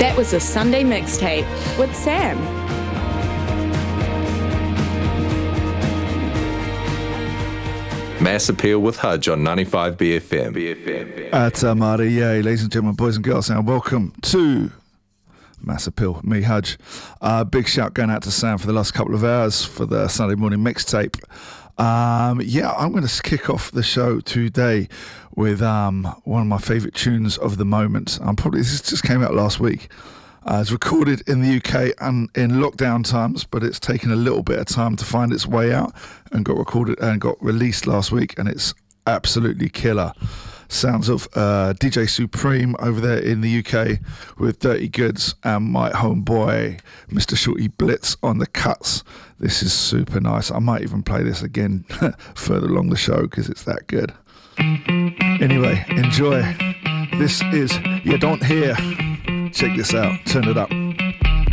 That was a Sunday mixtape with Sam. Mass Appeal with Hudge on 95 BFM. Atamari, yay, ladies and gentlemen, boys and girls, and welcome to Mass Appeal, me, Hudge. Big shout going out to Sam for the last couple of hours for the Sunday morning mixtape. I'm going to kick off the show today with one of my favourite tunes of the moment. This just came out last week. It's recorded in the UK and in lockdown times, but it's taken a little bit of time to find its way out and got recorded and got released last week, and it's absolutely killer. Sounds of DJ Supreme over there in the UK with Dirty Goods and my homeboy Mr. Shorty Blitz on the cuts. This is super nice. I might even play this again further along the show because it's that good. Anyway, enjoy. This is You Don't Hear. Check this out. Turn it up.